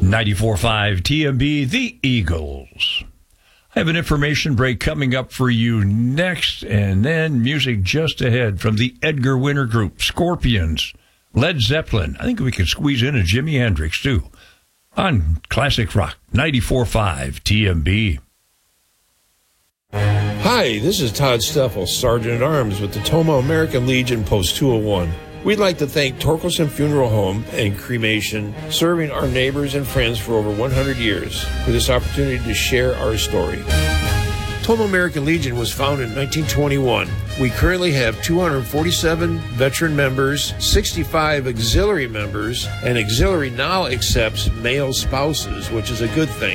94.5 TMB, the Eagles. I have an information break coming up for you next, and then music just ahead from the Edgar Winter Group, Scorpions, Led Zeppelin. I think we could squeeze in a Jimi Hendrix, too, on Classic Rock, 94.5 TMB. Hi, this is Todd Steffel, Sergeant at Arms with the Toma American Legion Post 201. We'd like to thank Torkelson Funeral Home and Cremation, serving our neighbors and friends for over 100 years, for this opportunity to share our story. Toma American Legion was founded in 1921. We currently have 247 veteran members, 65 auxiliary members, and auxiliary now accepts male spouses, which is a good thing.